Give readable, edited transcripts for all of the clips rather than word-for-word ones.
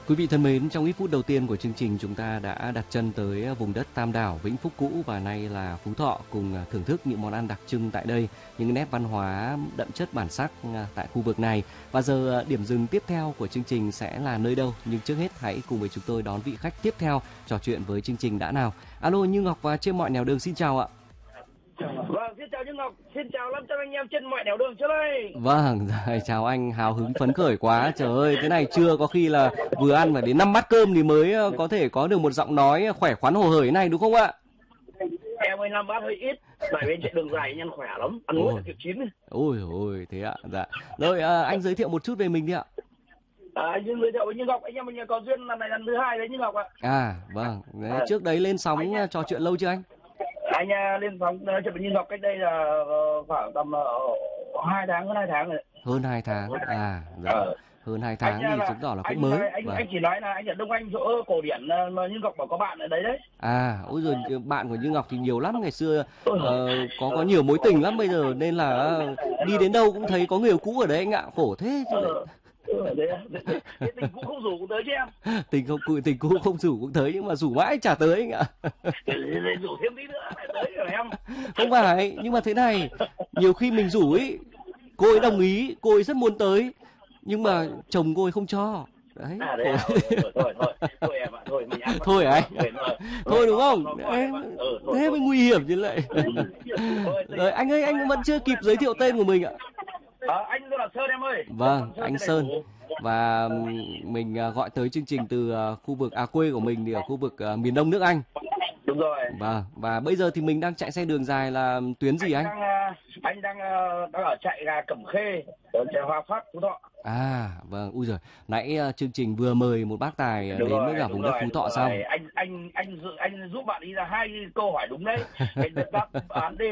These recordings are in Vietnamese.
Quý vị thân mến, trong ít phút đầu tiên của chương trình chúng ta đã đặt chân tới vùng đất Tam Đảo, Vĩnh Phúc cũ và nay là Phú Thọ cùng thưởng thức những món ăn đặc trưng tại đây, những nét văn hóa đậm chất bản sắc tại khu vực này. Và giờ điểm dừng tiếp theo của chương trình sẽ là nơi đâu? Nhưng trước hết hãy cùng với chúng tôi đón vị khách tiếp theo trò chuyện với chương trình đã nào. Alo, Như Ngọc và trên mọi nẻo đường xin chào ạ. Vâng, xin chào Như Ngọc, xin chào 500 anh em trên mọi nẻo đường trước đây. Vâng, rồi, chào anh, hào hứng phấn khởi quá. Trời ơi, thế này chưa có khi là vừa ăn phải đến 5 bát cơm thì mới có thể có được một giọng nói khỏe khoắn hồ hởi này đúng không ạ? Em ơi, 5 bát hơi ít, tại vì chạy đường dài anh ăn khỏe lắm, ăn muối là kiểu chín. Ôi, thế ạ, dạ. Rồi, anh giới thiệu một chút về mình đi ạ. Anh giới thiệu với Như Ngọc, anh em mình có duyên lần này lần thứ hai đấy Như Ngọc ạ. Vâng, đấy, trước đấy lên sóng trò chuyện lâu chưa anh? Anh lên sóng chuyện với Như Ngọc cách đây là khoảng tầm 2 tháng, hơn 2 tháng rồi. Hơn 2 tháng, dạ. Hơn 2 tháng thì chứng tỏ là cũng mới. Anh chỉ nói là anh ở Đông Anh chỗ cổ điển mà Như Ngọc bảo có bạn ở đấy đấy. Ôi giời, bạn của Như Ngọc thì nhiều lắm, ngày xưa có nhiều mối tình lắm bây giờ nên là đi đến đâu cũng thấy có người cũ ở đấy anh ạ, khổ thế chứ lại. Tình cũ không rủ cũng tới chứ em. Tình cũ không rủ cũng tới nhưng mà rủ mãi chả tới anh ạ. Rủ thêm tí nữa lại tới rồi em. Không phải, nhưng mà thế này, nhiều khi mình rủ ấy, cô ấy đồng ý, cô ấy rất muốn tới, nhưng mà chồng cô ấy không cho. Đấy. Thôi em ạ, thôi mình ăn. Thôi hả anh? Thôi đúng không? Thế mới nguy hiểm chứ lại. Rồi anh ơi, anh vẫn chưa kịp giới thiệu tên của mình ạ. Anh là Sơn em ơi. Vâng, anh Sơn. Và mình gọi tới chương trình từ khu vực quê của mình thì ở khu vực miền Đông nước Anh. Đúng rồi. Vâng, và bây giờ thì mình đang chạy xe đường dài là tuyến gì anh? Anh đang ở chạy là Cẩm Khê, chạy Hòa Phát, Phú Thọ. Vâng, ui giời, nãy chương trình vừa mời một bác tài đến với cả vùng đất Phú Thọ xong. Anh giúp bạn đi ra 2 câu hỏi đúng đấy. Cái đáp án D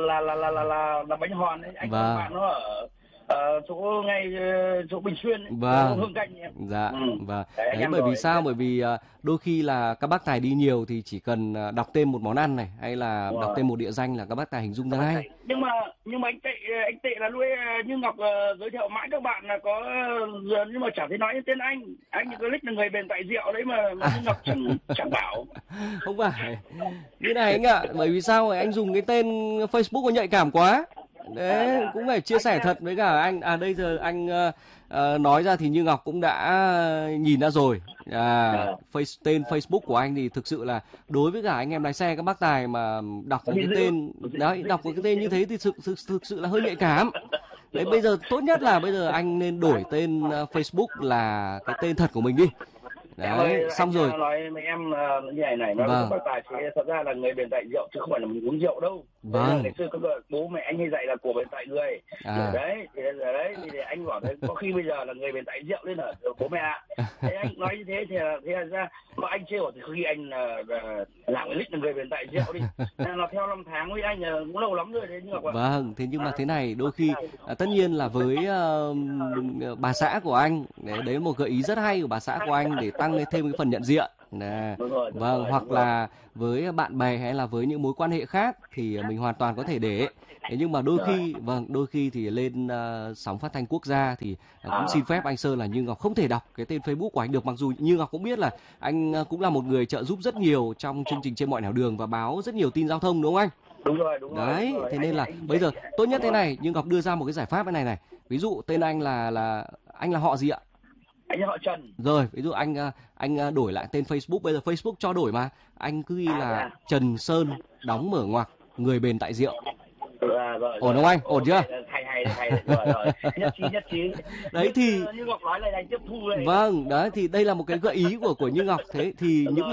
là bánh hòn đấy. Anh vâng. Bạn nó ở chỗ Bình Xuyên, vâng. Hương Canh em. Dạ, vâng. Đấy, bởi vì sao? Bởi vì đôi khi là các bác tài đi nhiều thì chỉ cần đọc tên một món ăn này hay là đọc tên một địa danh là các bác tài hình dung ra ngay. Nhưng mà anh tệ là nuôi Như Ngọc giới thiệu mãi các bạn là có nhưng mà chả thấy nói tên anh thì có list là người bền tại rượu đấy mà Như Ngọc chẳng bảo. Không phải như này anh ạ, bởi vì sao anh dùng cái tên Facebook có nhạy cảm quá. Đấy, cũng phải chia sẻ thật với cả anh. Bây giờ anh nói ra thì Như Ngọc cũng đã nhìn ra rồi. Tên Facebook của anh thì thực sự là đối với cả anh em lái xe các bác tài mà đọc một cái tên đấy, đọc một cái tên như thế thì thực sự là hơi nhạy cảm. Đấy, bây giờ tốt nhất là bây giờ anh nên đổi tên Facebook là cái tên thật của mình đi. Đấy, xong rồi. Nói với em như này nói với bác tài thì thật ra là người bền tại rượu chứ không phải là mình uống rượu đâu. Vâng. Ngày xưa bố mẹ anh hay dạy là của bền tại người. Đấy thì anh bảo thế có khi bây giờ là người bền tại rượu nên là bố mẹ ạ. Thế anh nói như thế thì ra mà anh trêu thì khi anh làm cái list là người bền tại rượu đi. Nó theo 5 tháng với anh cũng lâu lắm rồi đấy nhưng mà vâng, thế nhưng mà thế này đôi khi tất nhiên là với bà xã của anh đấy là một gợi ý rất hay của bà xã của anh để tăng thêm cái phần nhận diện. Vâng, hoặc là với bạn bè hay là với những mối quan hệ khác thì mình hoàn toàn có thể để. Thế nhưng mà đôi khi thì lên sóng phát thanh quốc gia thì cũng xin phép anh Sơn là Như Ngọc không thể đọc cái tên Facebook của anh được, mặc dù Như Ngọc cũng biết là anh cũng là một người trợ giúp rất nhiều trong chương trình Trên Mọi Nẻo Đường và báo rất nhiều tin giao thông đúng không anh? Đúng rồi. Đấy, thế nên là bây giờ tốt nhất thế này, Như Ngọc đưa ra một cái giải pháp thế này. Ví dụ tên anh là anh là họ gì ạ? Anh họ Trần. Rồi, ví dụ anh đổi lại tên Facebook, bây giờ Facebook cho đổi mà. Anh cứ ghi là Trần Sơn đóng mở ngoặc người bền tại rượu. Rồi, ổn không anh? Ổn chưa? Hay rồi. Nhất trí. Đấy thì Như Ngọc nói này tiếp thu đây. Vâng, đấy thì đây là một cái gợi ý của Như Ngọc. Thế thì những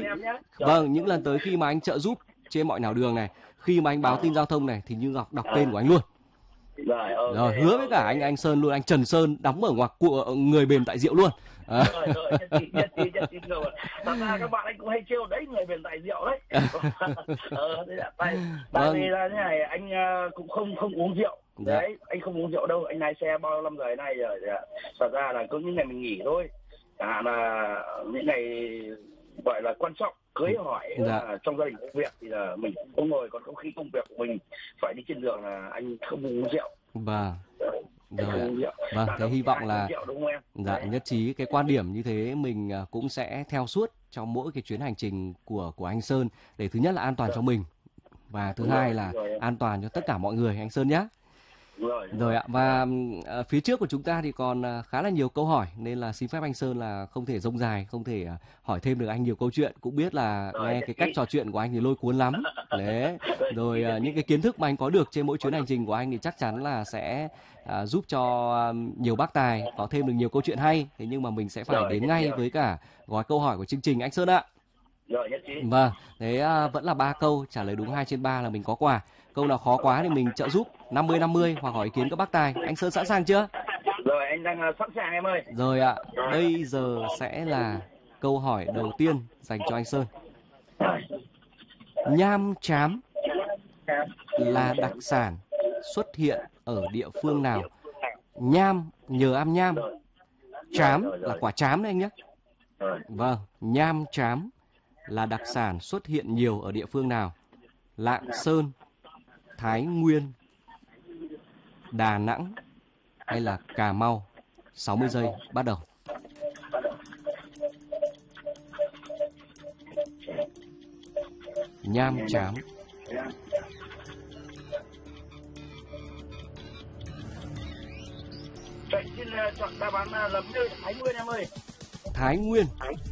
lần tới khi mà anh trợ giúp Trên Mọi Nẻo Đường này, khi mà anh báo tin giao thông này thì Như Ngọc đọc tên của anh luôn. Rồi, hứa với cả anh Sơn luôn, anh Trần Sơn đóng mở ngoặc của người bền tại rượu luôn. Rồi, nhất trí rồi. Thật ra các bạn anh cũng hay trêu đấy, người bền tại rượu đấy. Tại vì là thế này, anh cũng không uống rượu. Đấy, anh không uống rượu đâu, anh lái xe bao năm rồi nay rồi. Thật ra là có những ngày mình nghỉ thôi. Là những ngày gọi là quan trọng, cưới hỏi trong gia đình công việc thì là mình không ngồi, còn không khi công việc của mình phải đi trên đường là anh không uống rượu. Vâng. Rồi ạ. Vâng, thế hy vọng là dạ, nhất trí cái quan điểm như thế mình cũng sẽ theo suốt trong mỗi cái chuyến hành trình của anh Sơn, để thứ nhất là an toàn cho mình và thứ hai là an toàn cho tất cả mọi người anh Sơn nhé. Rồi ạ. Và phía trước của chúng ta thì còn khá là nhiều câu hỏi, nên là xin phép anh Sơn là không thể rông dài, không thể hỏi thêm được anh nhiều câu chuyện. Cũng biết là nghe cái cách trò chuyện của anh thì lôi cuốn lắm. Đấy. Rồi những cái kiến thức mà anh có được trên mỗi chuyến hành trình của anh thì chắc chắn là sẽ giúp cho nhiều bác tài có thêm được nhiều câu chuyện hay. Thế nhưng mà mình sẽ phải đến ngay với cả gói câu hỏi của chương trình anh Sơn ạ. Rồi, nhất trí. Vâng, thế vẫn là 3 câu, trả lời đúng 2 trên 3 là mình có quà. Câu nào khó quá thì mình trợ giúp 50-50 hoặc hỏi ý kiến các bác tài. Anh Sơn sẵn sàng chưa? Rồi, anh đang sẵn sàng em ơi. Rồi ạ, bây giờ sẽ là câu hỏi đầu tiên dành cho anh Sơn. Nham chám là đặc sản xuất hiện ở địa phương nào? Nham, nhờ am nham. Chám là quả chám đấy anh nhé. Vâng, nham chám là đặc sản xuất hiện nhiều ở địa phương nào? Lạng Sơn, Thái Nguyên, Đà Nẵng hay là Cà Mau? 60 giây bắt đầu. Nham chám. Xin chọn đáp án lầm như Thái Nguyên em ơi. Thái Nguyên.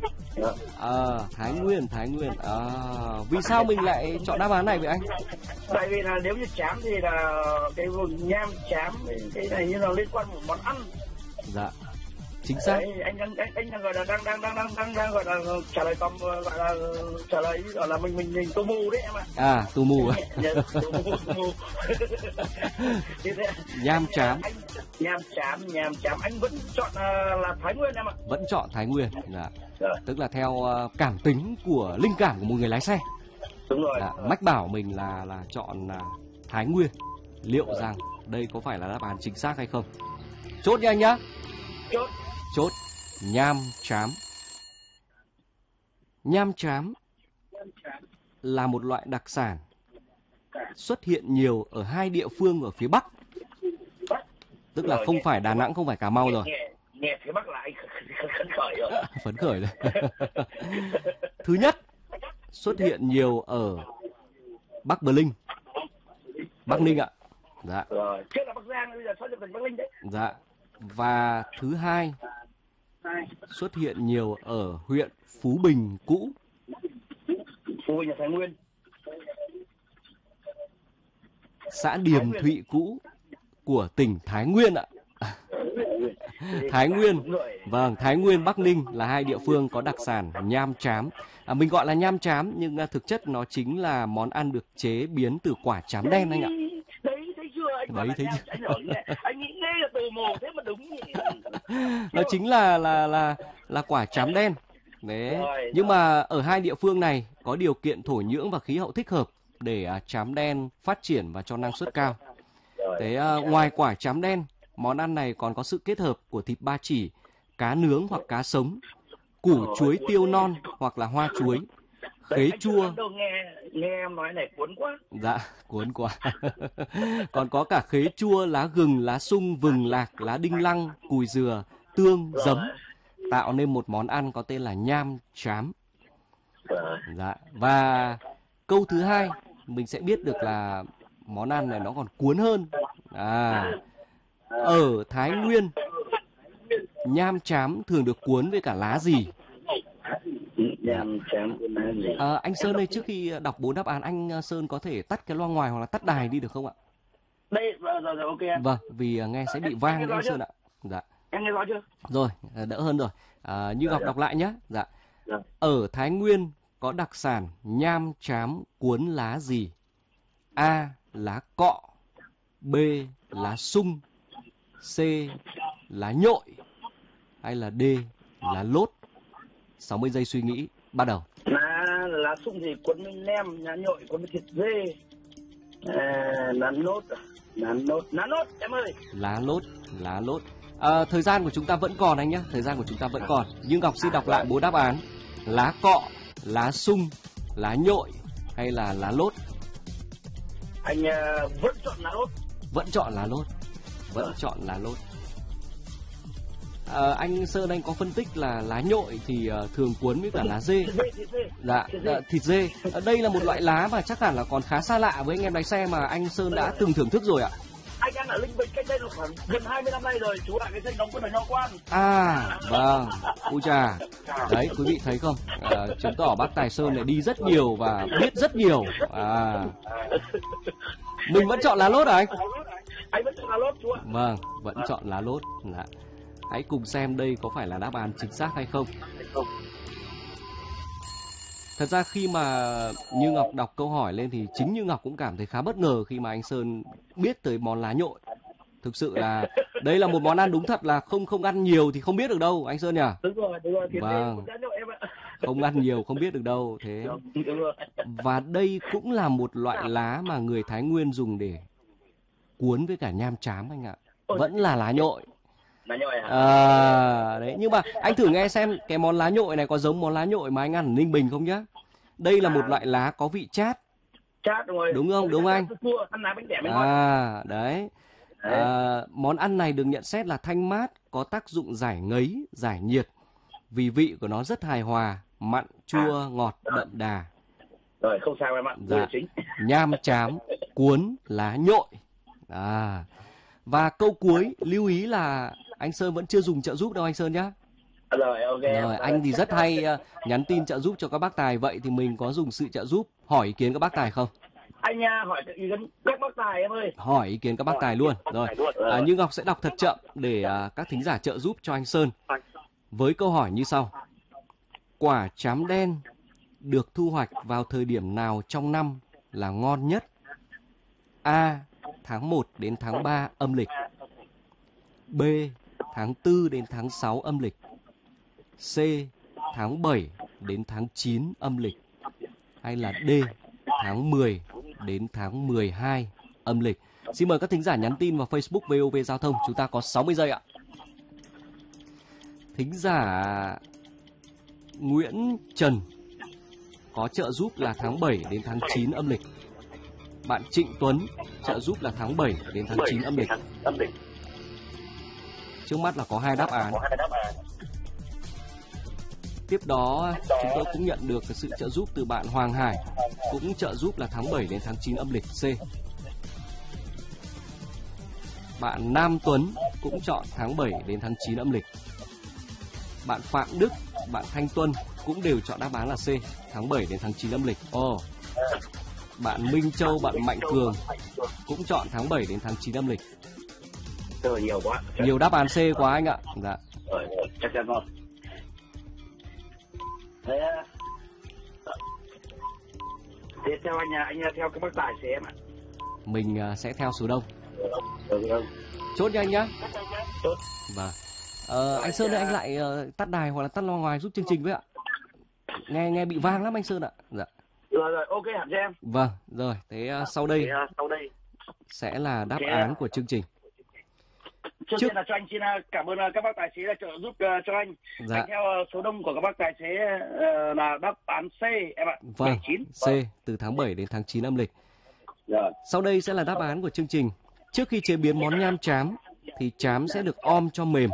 Thái Nguyên. Vì sao mình lại chọn đáp án này vậy anh? Tại vì là nếu như chám thì là cái nham chám, cái này như là liên quan một món ăn. Dạ. Chính xác. Đấy, anh đang gọi là đang gọi là trả lời gọi là trả lời gọi là mình tô mù đấy em ạ. Tô mù. Tô mù. Nham chám. Nham chám anh vẫn chọn là Thái Nguyên em ạ. Vẫn chọn Thái Nguyên. Dạ. Tức là theo cảm tính của linh cảm của một người lái xe. Đúng rồi. Mách bảo mình là chọn Thái Nguyên. Liệu rằng đây có phải là đáp án chính xác hay không? Chốt nha anh nhá. Chốt. Nham chám. Nham chám là một loại đặc sản xuất hiện nhiều ở 2 địa phương ở phía Bắc. Tức là không phải Đà Nẵng, không phải Cà Mau rồi. Nghe phía Bắc là anh phấn khởi rồi. Phấn khởi rồi. Thứ nhất, xuất hiện nhiều ở Bắc Bờ Linh, Bắc Ninh ạ. Dạ. Rồi, trước là Bắc Giang, bây giờ xuất hiện thành Bắc Ninh đấy. Dạ. Và thứ hai, xuất hiện nhiều ở huyện Phú Bình cũ. Phú Bình là Thái Nguyên. Xã Điềm Thụy cũ của tỉnh Thái Nguyên ạ. Thái Nguyên. Vâng, Thái Nguyên, Bắc Ninh là 2 địa phương có đặc sản nham chám. Mình gọi là nham chám nhưng thực chất nó chính là món ăn được chế biến từ quả chám đen anh ạ. Đấy, thấy chưa? Anh thấy chưa? Anh nghĩ ngay là từ mồ thế mà đúng nhỉ. Nó chính là quả chám đen. Đấy. Nhưng mà ở 2 địa phương này có điều kiện thổ nhưỡng và khí hậu thích hợp để chám đen phát triển và cho năng suất cao. Thế ngoài quả chám đen, món ăn này còn có sự kết hợp của thịt ba chỉ, cá nướng hoặc cá sống, củ chuối tiêu non hoặc là hoa chuối, khế chua. Nghe em nói này cuốn quá. Dạ, cuốn quá. Còn có cả khế chua, lá gừng, lá sung, vừng lạc, lá đinh lăng, cùi dừa, tương, giấm, tạo nên một món ăn có tên là nham chám. Dạ. Và câu thứ hai mình sẽ biết được là món ăn này nó còn cuốn hơn. Ở Thái Nguyên, nham chám thường được cuốn với cả lá gì? Nham chám với lá gì? Anh Sơn ơi, trước khi đọc 4 đáp án, anh Sơn có thể tắt cái loa ngoài hoặc là tắt đài đi được không ạ? Đây, rồi, ok em. Vâng, vì nghe sẽ bị vang đấy anh Sơn ạ. Dạ. Em nghe rõ chưa? Rồi, đỡ hơn rồi. Như Ngọc đọc lại nhé. Dạ. Ở Thái Nguyên có đặc sản nham chám cuốn lá gì? A. Lá cọ, B. Lá sung, C. Lá nhội hay là D. Lá lốt? 60 giây suy nghĩ, bắt đầu. Lá sung thì cuốn với nem, lá nhội cuốn với thịt dê. Lá nốt em ơi. Lá lốt. Thời gian của chúng ta vẫn còn anh nhé, thời gian của chúng ta vẫn còn. Nhưng Ngọc xin đọc lại 4 đáp án. Lá cọ, lá sung, lá nhội hay là lá lốt? Anh vẫn chọn lá lốt. Vẫn chọn lá lốt. Vẫn chọn lá lốt. Anh Sơn, anh có phân tích là lá nhội thì thường cuốn với cả lá dê. Dạ, thịt dê. Đây là một loại lá mà chắc hẳn là còn khá xa lạ với anh em lái xe mà anh Sơn đã từng thưởng thức rồi ạ. Anh ăn ở Linh Bình cách đây là khoảng gần 20 năm nay rồi, chú lại cái danh đóng quân ở Nho Quan. À, vâng. Ui chà. Đấy, quý vị thấy không? Chứng tỏ bác Tài Sơn này đi rất nhiều và biết rất nhiều. Mình vẫn chọn lá lốt à anh? Anh vẫn chọn lá lốt chú ạ. Vâng, vẫn chọn lá lốt. Dạ. Hãy cùng xem đây có phải là đáp án chính xác hay không. Thật ra khi mà Như Ngọc đọc câu hỏi lên thì chính Như Ngọc cũng cảm thấy khá bất ngờ khi mà anh Sơn biết tới món lá nhội. Thực sự là đây là một món ăn đúng thật là không ăn nhiều thì không biết được đâu anh Sơn nhỉ? Đúng rồi. Vâng. Không ăn nhiều không biết được đâu thế. Và đây cũng là một loại lá mà người Thái Nguyên dùng để cuốn với cả nham chám anh ạ. Vẫn là lá nhội. Lá nhội hả? Đấy, nhưng mà anh thử nghe xem cái món lá nhội này có giống món lá nhội mà anh ăn ở Ninh Bình không nhá. Đây là một loại lá có vị chát. Chát rồi. Đúng không? Đúng anh? Ăn lá bánh tẻ mới ngon. Đấy. Món ăn này được nhận xét là thanh mát, có tác dụng giải ngấy, giải nhiệt. Vì vị của nó rất hài hòa, mặn, chua, ngọt, đậm đà. Rồi, không sao em ạ. Dạ. Nham chám, cuốn, lá nhội. Và câu cuối lưu ý là anh Sơn vẫn chưa dùng trợ giúp đâu anh Sơn nhá. Rồi, ok. Rồi, anh thì rất hay nhắn tin trợ giúp cho các bác tài. Vậy thì mình có dùng sự trợ giúp hỏi ý kiến các bác tài không? Anh hỏi ý kiến các bác tài em ơi. Hỏi ý kiến các bác tài luôn. Rồi, Như Ngọc sẽ đọc thật chậm để các thính giả trợ giúp cho anh Sơn. Với câu hỏi như sau. Quả trám đen được thu hoạch vào thời điểm nào trong năm là ngon nhất? A. Tháng 1 đến tháng 3 âm lịch. B. Tháng 4 đến tháng 6 âm lịch. C. Tháng 7 đến tháng 9 âm lịch. Hay là D. Tháng 10 đến tháng 12 âm lịch. Xin mời các thính giả nhắn tin vào Facebook VOV Giao thông. Chúng ta có 60 giây ạ. Thính giả Nguyễn Trần có trợ giúp là tháng 7 đến tháng 9 âm lịch. Bạn Trịnh Tuấn trợ giúp là tháng 7 đến tháng 9 âm lịch. Trước mắt là có 2 đáp án. Tiếp đó chúng tôi cũng nhận được sự trợ giúp từ bạn Hoàng Hải, cũng trợ giúp là tháng 7 đến tháng 9 âm lịch. C. Bạn Nam Tuấn cũng chọn tháng 7 đến tháng 9 âm lịch. Bạn Phạm Đức, bạn Thanh Tuân cũng đều chọn đáp án là C, tháng 7 đến tháng 9 âm lịch. Bạn Minh Châu, bạn Mạnh Cường cũng chọn tháng 7 đến tháng 9 âm lịch. Nhiều quá. Nhiều đáp án C quá anh ạ. Dạ. Chắc chắn rồi. Thế theo anh theo các bác tài xem ạ. Mình sẽ theo số đông. Được. Chốt nha anh nhá. Chốt. Vâng. Anh Sơn ơi, anh lại tắt đài hoặc là tắt loa ngoài giúp chương trình với ạ. Nghe bị vang lắm anh Sơn ạ. Dạ. Rồi, ok hẳn cho em. Vâng, rồi. Thế sau đây sẽ là đáp án của chương trình. Trước tiên là cho anh xin cảm ơn các bác tài xế đã trợ giúp cho anh. Dạ. Anh theo số đông của các bác tài xế là đáp án C em ạ. Vâng, C từ tháng 7 đến tháng 9 âm lịch. Rồi. Sau đây sẽ là đáp án của chương trình. Trước khi chế biến món nham chám thì chám sẽ được om cho mềm.